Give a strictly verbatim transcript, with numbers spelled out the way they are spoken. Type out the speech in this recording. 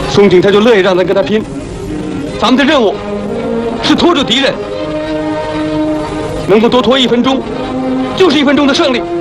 宋景他就乐意让咱跟他拼。咱们的任务是拖住敌人，能够多拖一分钟，就是一分钟的胜利。